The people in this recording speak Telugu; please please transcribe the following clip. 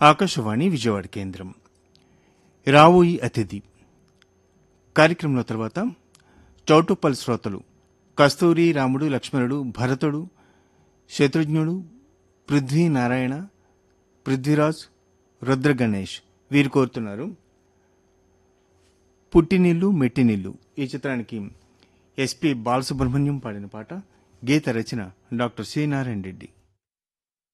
ఆకాశవాణి విజయవాడ కేంద్రం. రావోయి అతిథి కార్యక్రమంలో తర్వాత చౌటుప్పల్ శ్రోతలు కస్తూరి, రాముడు, లక్ష్మణుడు, భరతుడు, శత్రుఘ్నుడు, పృథ్వీనారాయణ, పృథ్వీరాజ్, రుద్రగణేష్ వీరు కోరుతున్నారు పుట్టినిల్లు మెట్టినిల్లు ఈ చిత్రానికి ఎస్పి బాలసుబ్రహ్మణ్యం పాడిన పాట. గీత రచన డాక్టర్ సి నారాయణ రెడ్డి.